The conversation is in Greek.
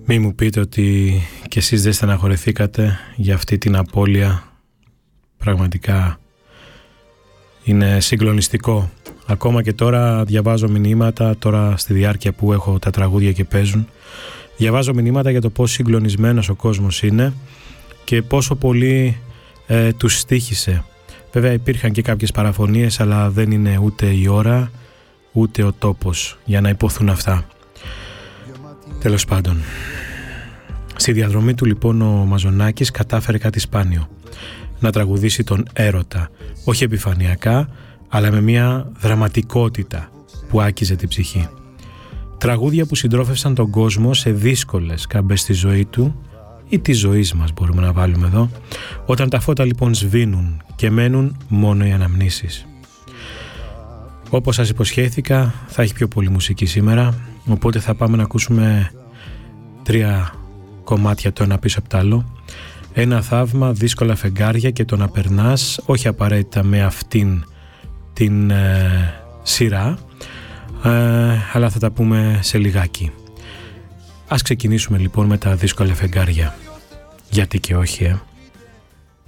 Μη μου πείτε ότι κι εσείς δεν στεναχωρηθήκατε για αυτή την απώλεια. Πραγματικά είναι συγκλονιστικό. Ακόμα και τώρα διαβάζω μηνύματα, τώρα στη διάρκεια που έχω τα τραγούδια και παίζουν, διαβάζω μηνύματα για το πόσο συγκλονισμένος ο κόσμος είναι και πόσο πολύ τους στοίχησε. Βέβαια υπήρχαν και κάποιες παραφωνίες, αλλά δεν είναι ούτε η ώρα ούτε ο τόπος για να υποθούν αυτά. Τέλος πάντων, στη διαδρομή του λοιπόν ο Μαζονάκης κατάφερε κάτι σπάνιο, να τραγουδήσει τον έρωτα, όχι επιφανειακά, αλλά με μια δραματικότητα που άκιζε την ψυχή. Τραγούδια που συντρόφευσαν τον κόσμο σε δύσκολες καμπές στη ζωή του ή της ζωής μας, μπορούμε να βάλουμε εδώ, όταν τα φώτα λοιπόν σβήνουν και μένουν μόνο οι αναμνήσεις. Όπως σας υποσχέθηκα, θα έχει πιο πολύ μουσική σήμερα, οπότε θα πάμε να ακούσουμε 3 κομμάτια το ένα πίσω από το άλλο. Ένα θαύμα, δύσκολα φεγγάρια και το να περνάς, όχι απαραίτητα με αυτήν την σειρά, αλλά θα τα πούμε σε λιγάκι. Ας ξεκινήσουμε λοιπόν με τα δύσκολα φεγγάρια. Γιατί και όχι,